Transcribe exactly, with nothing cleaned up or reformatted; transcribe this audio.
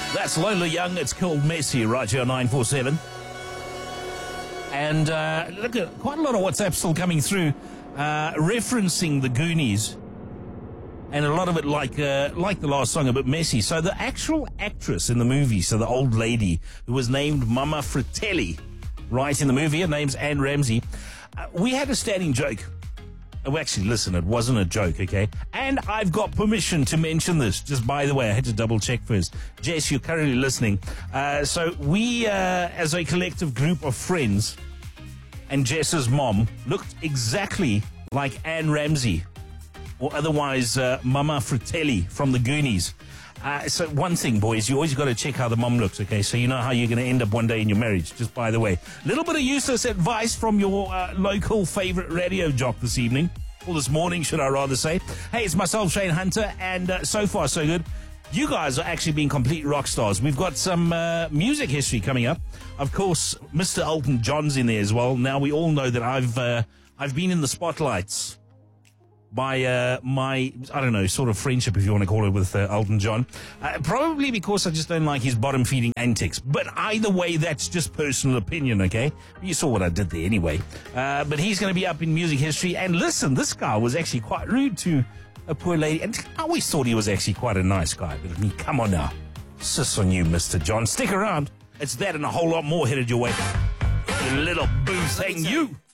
That's Lola Young. It's called Messy right here on nine four seven. And uh, look at quite a lot of WhatsApp still coming through uh, referencing the Goonies. And a lot of it like uh, like the last song, a bit messy. So the actual actress in the movie, so the old lady who was named Mama Fratelli, right, in the movie, her name's Anne Ramsey. Uh, we had a standing joke. Oh, actually, listen, it wasn't a joke, okay? And I've got permission to mention this. Just by the way, I had to double check first. Jess, you're currently listening. Uh, so we, uh, as a collective group of friends, and Jess's mom looked exactly like Anne Ramsey, or otherwise uh, Mama Fratelli from the Goonies. Uh, so one thing, boys, you always got to check how the mom looks, okay? So you know how you're going to end up one day in your marriage, just by the way. A little bit of useless advice from your uh, local favorite radio jock this evening, or this morning, should I rather say. Hey, it's myself, Shane Hunter, and uh, so far so good. You guys are actually being complete rock stars. We've got some uh, music history coming up. Of course, Mister Elton John's in there as well. Now, we all know that I've uh, I've been in the spotlights by uh, my, I don't know, sort of friendship, if you want to call it, with uh, Elton John. Uh, probably because I just don't like his bottom-feeding antics. But either way, that's just personal opinion, okay? You saw what I did there anyway. Uh, but he's going to be up in music history. And listen, this guy was actually quite rude to a poor lady. And I always thought he was actually quite a nice guy. But I mean, come on now. Sis on you, Mister John. Stick around. It's that and a whole lot more headed your way. You little boo thing, you.